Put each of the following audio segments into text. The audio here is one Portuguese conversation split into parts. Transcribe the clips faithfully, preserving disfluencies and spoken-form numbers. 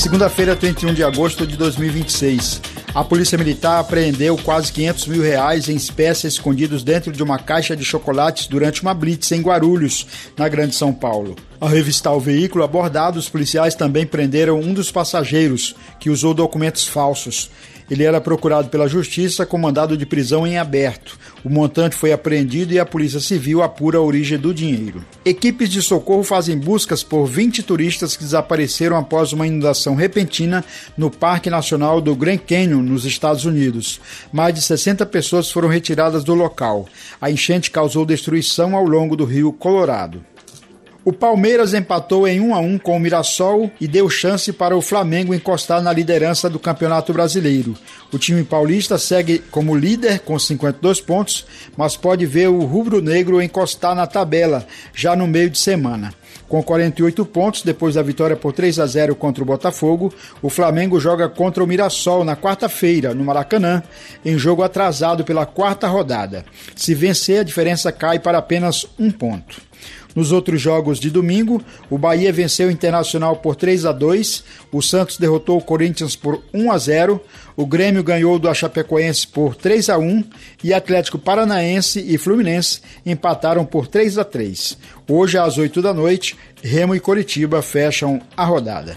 Segunda-feira, trinta e um de agosto de dois mil e vinte e seis. A Polícia Militar apreendeu quase quinhentos mil reais em espécies escondidos dentro de uma caixa de chocolates durante uma blitz em Guarulhos, na Grande São Paulo. Ao revistar o veículo abordado, os policiais também prenderam um dos passageiros, que usou documentos falsos. Ele era procurado pela Justiça com mandado de prisão em aberto. O montante foi apreendido e a Polícia Civil apura a origem do dinheiro. Equipes de socorro fazem buscas por vinte turistas que desapareceram após uma inundação repentina no Parque Nacional do Grand Canyon, nos Estados Unidos. Mais de sessenta pessoas foram retiradas do local. A enchente causou destruição ao longo do rio Colorado. O Palmeiras empatou em um a um com o Mirassol e deu chance para o Flamengo encostar na liderança do Campeonato Brasileiro. O time paulista segue como líder com cinquenta e dois pontos, mas pode ver o rubro-negro encostar na tabela já no meio de semana. Com quarenta e oito pontos, depois da vitória por três a zero contra o Botafogo, o Flamengo joga contra o Mirassol na quarta-feira, no Maracanã, em jogo atrasado pela quarta rodada. Se vencer, a diferença cai para apenas um ponto. Nos outros jogos de domingo, o Bahia venceu o Internacional por três a dois, o Santos derrotou o Corinthians por um a zero, o Grêmio ganhou do Chapecoense por três a um e Atlético Paranaense e Fluminense empataram por três a três. Hoje, às oito da noite, Remo e Coritiba fecham a rodada.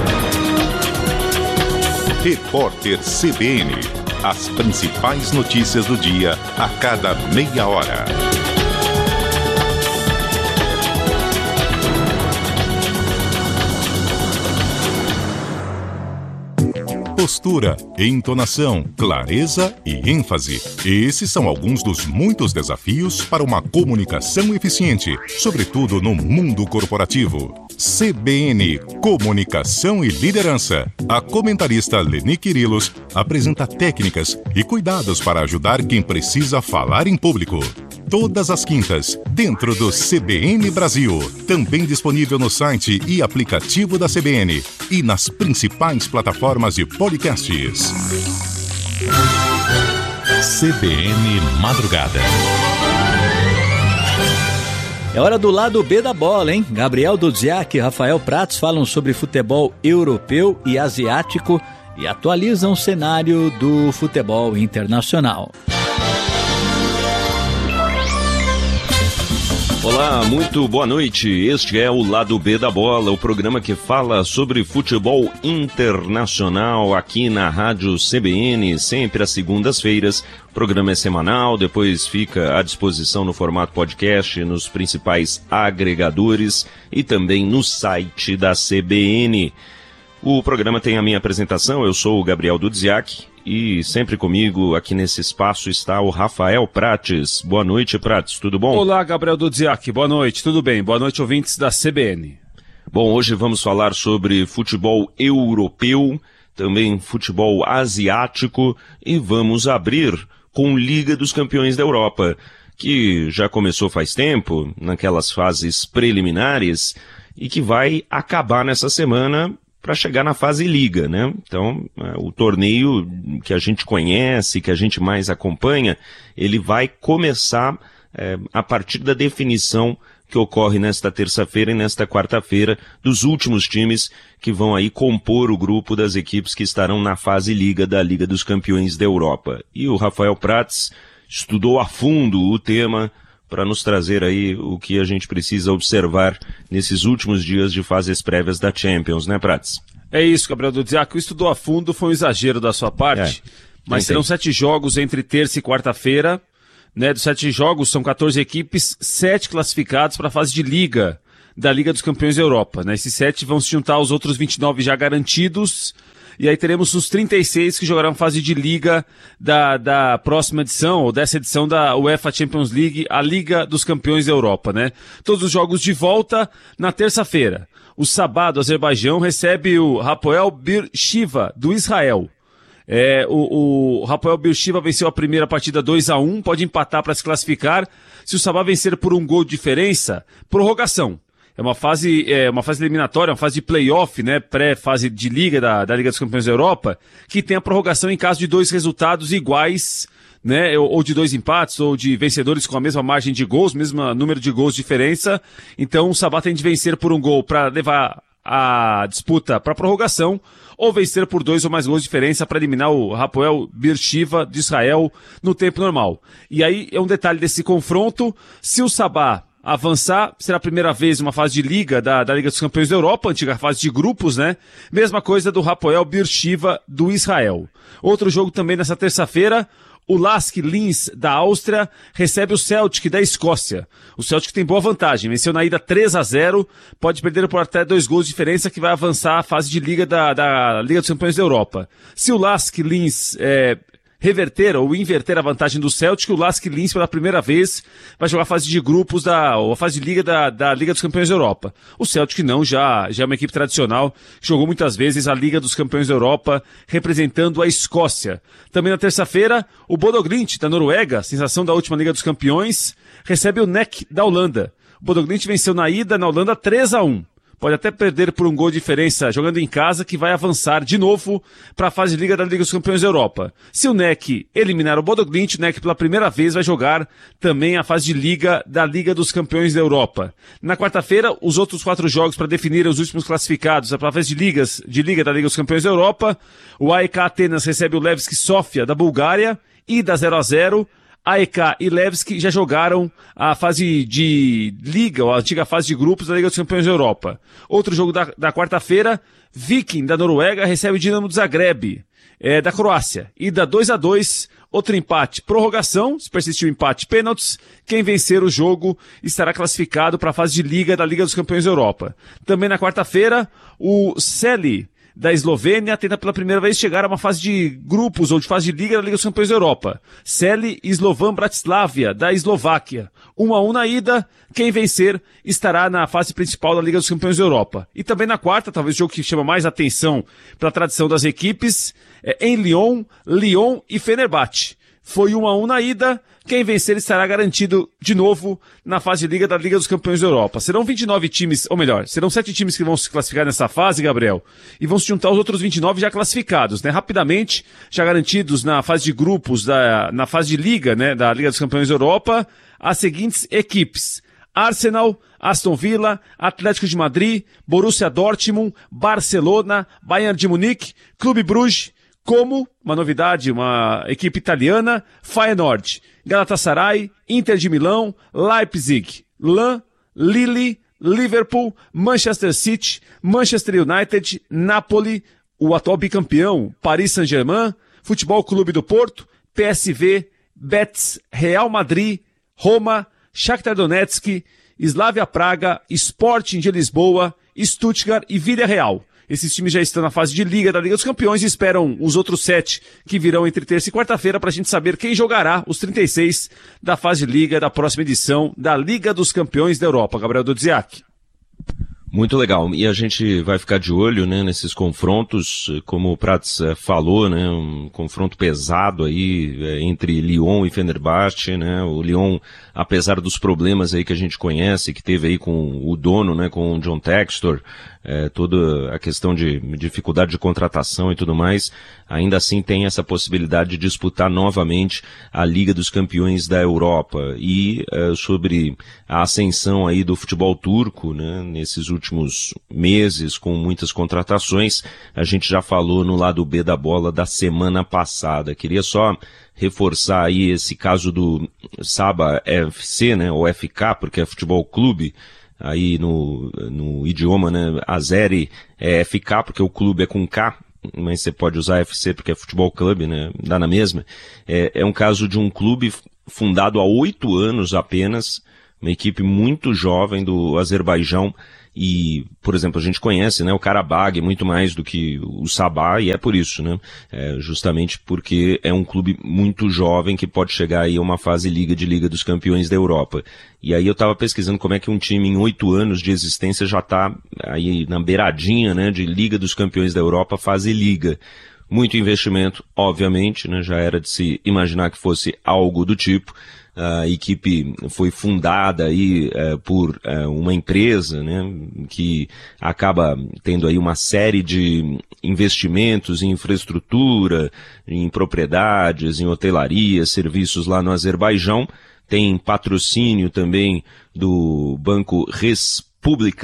Repórter C B N. As principais notícias do dia a cada meia hora. Postura, entonação, clareza e ênfase. Esses são alguns dos muitos desafios para uma comunicação eficiente, sobretudo no mundo corporativo. C B N Comunicação e Liderança. A comentarista Leni Quirilos apresenta técnicas e cuidados para ajudar quem precisa falar em público. Todas as quintas, dentro do C B N Brasil. Também disponível no site e aplicativo da C B N e nas principais plataformas de podcasts. C B N Madrugada. É hora do lado B da bola, hein? Gabriel Dudziak e Rafael Prats falam sobre futebol europeu e asiático e atualizam o cenário do futebol internacional. Olá, muito boa noite. Este é o Lado B da Bola, o programa que fala sobre futebol internacional aqui na Rádio C B N, sempre às segundas-feiras. O programa é semanal, depois fica à disposição no formato podcast, nos principais agregadores e também no site da C B N. O programa tem a minha apresentação, eu sou o Gabriel Dudziak e sempre comigo aqui nesse espaço está o Rafael Prates. Boa noite, Prates, tudo bom? Olá, Gabriel Dudziak, boa noite, tudo bem? Boa noite, ouvintes da C B N. Bom, hoje vamos falar sobre futebol europeu, também futebol asiático e vamos abrir com Liga dos Campeões da Europa, que já começou faz tempo, naquelas fases preliminares, e que vai acabar nessa semana para chegar na fase Liga, né? Então, o torneio que a gente conhece, que a gente mais acompanha, ele vai começar é, a partir da definição que ocorre nesta terça-feira e nesta quarta-feira dos últimos times que vão aí compor o grupo das equipes que estarão na fase Liga da Liga dos Campeões da Europa. E o Rafael Prats estudou a fundo o tema para nos trazer aí o que a gente precisa observar nesses últimos dias de fases prévias da Champions, né, Prats? É isso, Gabriel Dudziak, o estudou a fundo foi um exagero da sua parte, é, mas serão sete jogos entre terça e quarta-feira, né, dos sete jogos são quatorze equipes, sete classificados para a fase de Liga, da Liga dos Campeões da Europa, né, esses sete vão se juntar aos outros vinte e nove já garantidos, e aí teremos os trinta e seis que jogarão fase de Liga da, da próxima edição, ou dessa edição da UEFA Champions League, a Liga dos Campeões da Europa, né? Todos os jogos de volta na terça-feira. O Sabá do Azerbaijão recebe o Hapoel Beersheva do Israel. É, o, o Hapoel Beersheva venceu a primeira partida dois a um, pode empatar para se classificar. Se o Sabá vencer por um gol de diferença, prorrogação. É uma fase, é uma fase eliminatória, uma fase de play-off, né, pré-fase de Liga da, da Liga dos Campeões da Europa, que tem a prorrogação em caso de dois resultados iguais, né, ou, ou de dois empates, ou de vencedores com a mesma margem de gols, mesmo número de gols de diferença. Então o Sabá tem de vencer por um gol para levar a disputa para prorrogação ou vencer por dois ou mais gols de diferença para eliminar o Hapoel Beersheva de Israel no tempo normal. E aí é um detalhe desse confronto, se o Sabah avançar, será a primeira vez uma fase de liga da, da Liga dos Campeões da Europa, antiga fase de grupos, né? Mesma coisa do Hapoel Beersheva do Israel. Outro jogo também nessa terça-feira, o Lask Linz da Áustria recebe o Celtic da Escócia. O Celtic tem boa vantagem, venceu na ida três a zero, pode perder por até dois gols de diferença que vai avançar a fase de liga da, da Liga dos Campeões da Europa. Se o Lask Linz é, reverter ou inverter a vantagem do Celtic, o Lask Linz pela primeira vez vai jogar a fase de grupos da, ou a fase de liga da, da Liga dos Campeões da Europa. O Celtic não, já, já é uma equipe tradicional, que jogou muitas vezes a Liga dos Campeões da Europa, representando a Escócia. Também na terça-feira, o Bodo Glimt da Noruega, sensação da última Liga dos Campeões, recebe o N E C da Holanda. O Bodo Glimt venceu na ida na Holanda três a um. Pode até perder por um gol de diferença jogando em casa, que vai avançar de novo para a fase de Liga da Liga dos Campeões da Europa. Se o N E C eliminar o Bodo Glimt, o N E C pela primeira vez vai jogar também a fase de Liga da Liga dos Campeões da Europa. Na quarta-feira, os outros quatro jogos para definir os últimos classificados para a fase de, ligas, de Liga da Liga dos Campeões da Europa. O A E K Atenas recebe o Levski Sofia da Bulgária, ida zero a zero. A E K e Levski já jogaram a fase de Liga, ou a antiga fase de grupos da Liga dos Campeões da Europa. Outro jogo da, da quarta-feira, Viking da Noruega recebe o Dinamo de Zagreb, é, da Croácia. Ida dois a dois, outro empate, prorrogação, se persistir o empate, pênaltis. Quem vencer o jogo estará classificado para a fase de Liga da Liga dos Campeões da Europa. Também na quarta-feira, o Celi da Eslovênia tenta pela primeira vez chegar a uma fase de grupos ou de fase de Liga da Liga dos Campeões da Europa. Celi e Slovan Bratislava da Eslováquia. um a um na ida, quem vencer estará na fase principal da Liga dos Campeões da Europa. E também na quarta, talvez o jogo que chama mais atenção pela tradição das equipes, é em Lyon, Lyon e Fenerbahçe. Foi um a um na ida, quem vencer estará garantido de novo na fase de Liga da Liga dos Campeões da Europa. Serão vinte e nove times, ou melhor, serão sete times que vão se classificar nessa fase, Gabriel, e vão se juntar os outros vinte e nove já classificados, né? Rapidamente, já garantidos na fase de grupos, da, na fase de Liga, né, da Liga dos Campeões da Europa, as seguintes equipes: Arsenal, Aston Villa, Atlético de Madrid, Borussia Dortmund, Barcelona, Bayern de Munique, Clube Bruges, como, uma novidade, uma equipe italiana, Feyenoord, Galatasaray, Inter de Milão, Leipzig, Lan, Lille, Liverpool, Manchester City, Manchester United, Napoli, o atual bicampeão, Paris Saint-Germain, Futebol Clube do Porto, P S V, Betis, Real Madrid, Roma, Shakhtar Donetsk, Slavia Praga, Sporting de Lisboa, Stuttgart e Villarreal. Esses times já estão na fase de Liga da Liga dos Campeões e esperam os outros sete que virão entre terça e quarta-feira para a gente saber quem jogará os trinta e seis da fase de Liga da próxima edição da Liga dos Campeões da Europa. Gabriel Dudziak. Muito legal. E a gente vai ficar de olho, né, nesses confrontos, como o Prats falou, né, um confronto pesado aí é, entre Lyon e Fenerbahçe, né, o Lyon, apesar dos problemas aí que a gente conhece, que teve aí com o dono, né, com o John Textor, é, toda a questão de dificuldade de contratação e tudo mais, ainda assim tem essa possibilidade de disputar novamente a Liga dos Campeões da Europa. E é, sobre a ascensão aí do futebol turco, né, nesses últimos meses, com muitas contratações, a gente já falou no lado B da bola da semana passada. Queria só reforçar aí esse caso do Sabah F C, né, ou F K, porque é futebol clube, aí no, no idioma, né, Azeri é F K, porque o clube é com K, mas você pode usar F C porque é futebol clube, né, dá na mesma. É, é um caso de um clube fundado há oito anos apenas, uma equipe muito jovem do Azerbaijão. E, por exemplo, a gente conhece, né, o Karabag muito mais do que o Sabah, e é por isso, né, é justamente porque é um clube muito jovem que pode chegar aí a uma fase liga de Liga dos Campeões da Europa. E aí eu estava pesquisando como é que um time em oito anos de existência já está aí na beiradinha, né, de Liga dos Campeões da Europa, fase liga. Muito investimento, obviamente, né, já era de se imaginar que fosse algo do tipo. A equipe foi fundada aí uh, por uh, uma empresa, né, que acaba tendo aí uma série de investimentos em infraestrutura, em propriedades, em hotelaria, serviços lá no Azerbaijão. Tem patrocínio também do Banco Respublika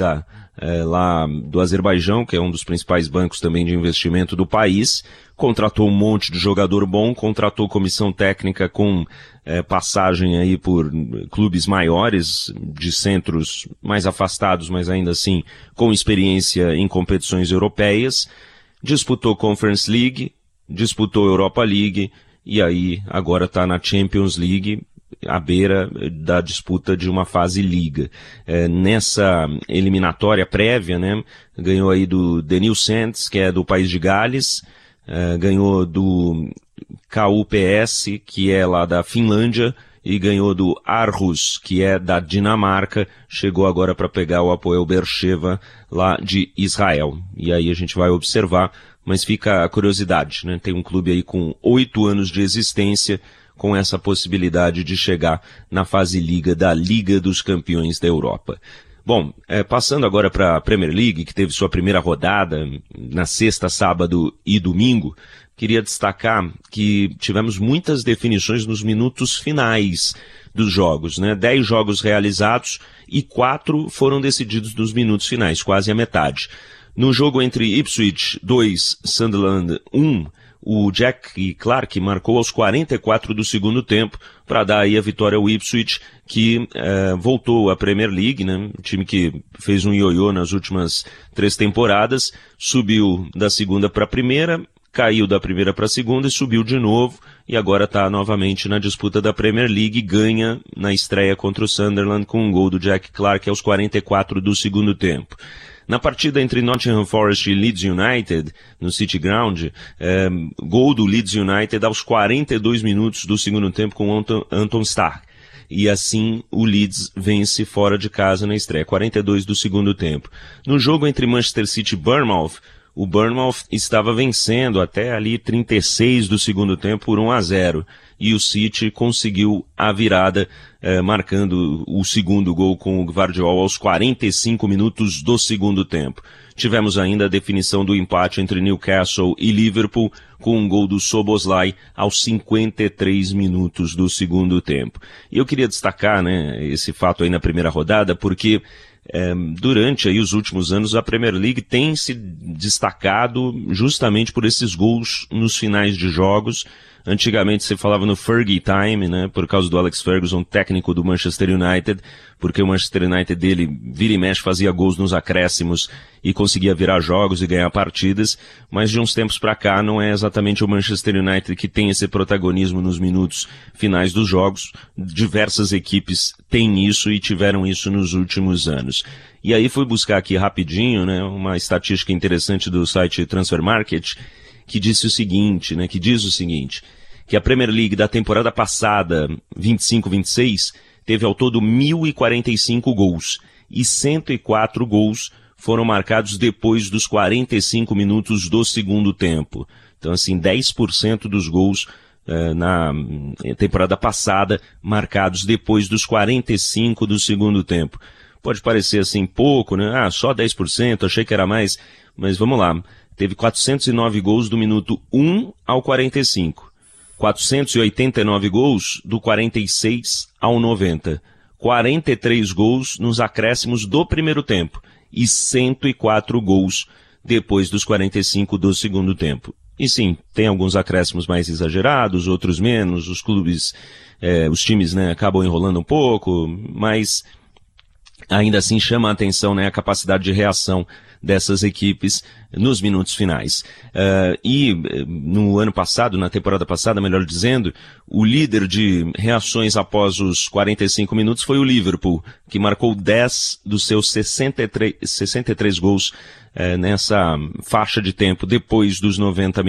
é, lá do Azerbaijão, que é um dos principais bancos também de investimento do país, contratou um monte de jogador bom, contratou comissão técnica com é, passagem aí por clubes maiores, de centros mais afastados, mas ainda assim com experiência em competições europeias, disputou Conference League, disputou Europa League, e aí agora está na Champions League, à beira da disputa de uma fase liga. É, nessa eliminatória prévia, né, ganhou aí do The New Saints, que é do país de Gales, é, ganhou do K U P S, que é lá da Finlândia, e ganhou do Aarhus, que é da Dinamarca, chegou agora para pegar o Hapoel Beersheva lá de Israel. E aí a gente vai observar, mas fica a curiosidade, né? Tem um clube aí com oito anos de existência, com essa possibilidade de chegar na fase liga da Liga dos Campeões da Europa. Bom, é, passando agora para a Premier League, que teve sua primeira rodada na sexta, sábado e domingo, queria destacar que tivemos muitas definições nos minutos finais dos jogos, né? Dez jogos realizados e quatro foram decididos nos minutos finais, quase a metade. No jogo entre Ipswich dois, Sunderland um, o Jack Clarke marcou aos quarenta e quatro do segundo tempo para dar aí a vitória ao Ipswich, que eh, voltou à Premier League, né? Um time que fez um ioiô nas últimas três temporadas, subiu da segunda para a primeira, caiu da primeira para a segunda e subiu de novo, e agora está novamente na disputa da Premier League, ganha na estreia contra o Sunderland com um gol do Jack Clarke aos quarenta e quatro do segundo tempo. Na partida entre Nottingham Forest e Leeds United, no City Ground, é, gol do Leeds United aos quarenta e dois minutos do segundo tempo com Anton, Anton Stark. E assim o Leeds vence fora de casa na estreia, quarenta e dois do segundo tempo. No jogo entre Manchester City e Bournemouth, o Bournemouth estava vencendo até ali trinta e seis do segundo tempo por um a zero. E o City conseguiu a virada, eh, marcando o segundo gol com o Gvardiol aos quarenta e cinco minutos do segundo tempo. Tivemos ainda a definição do empate entre Newcastle e Liverpool, com um gol do Szoboszlai aos cinquenta e três minutos do segundo tempo. E eu queria destacar, né, esse fato aí na primeira rodada, porque É, durante aí os últimos anos a Premier League tem se destacado justamente por esses gols nos finais de jogos. Antigamente se falava no Fergie Time, né, por causa do Alex Ferguson, técnico do Manchester United, porque o Manchester United dele vira e mexe, fazia gols nos acréscimos e conseguia virar jogos e ganhar partidas, mas de uns tempos pra cá não é exatamente o Manchester United que tem esse protagonismo nos minutos finais dos jogos. Diversas equipes têm isso e tiveram isso nos últimos anos. E aí fui buscar aqui rapidinho, né, uma estatística interessante do site Transfer Market, que disse o seguinte, né, que diz o seguinte, que a Premier League da temporada passada, vinte e cinco vinte e seis, teve ao todo mil e quarenta e cinco gols, e cento e quatro gols foram marcados depois dos quarenta e cinco minutos do segundo tempo. Então, assim, dez por cento dos gols eh, na temporada passada marcados depois dos quarenta e cinco do segundo tempo. Pode parecer assim pouco, né? Ah, só dez por cento, achei que era mais, mas vamos lá. Teve quatrocentos e nove gols do minuto um ao quarenta e cinco. quatrocentos e oitenta e nove gols do quarenta e seis ao noventa. quarenta e três gols nos acréscimos do primeiro tempo. E cento e quatro gols depois dos quarenta e cinco do segundo tempo. E sim, tem alguns acréscimos mais exagerados, outros menos. Os clubes, eh, os times, né, acabam enrolando um pouco, mas ainda assim chama a atenção, né, a capacidade de reação dessas equipes nos minutos finais. Uh, e no ano passado, na temporada passada, melhor dizendo, o líder de reações após os quarenta e cinco minutos foi o Liverpool, que marcou dez dos seus sessenta e três, sessenta e três gols uh, nessa faixa de tempo depois dos noventa minutos.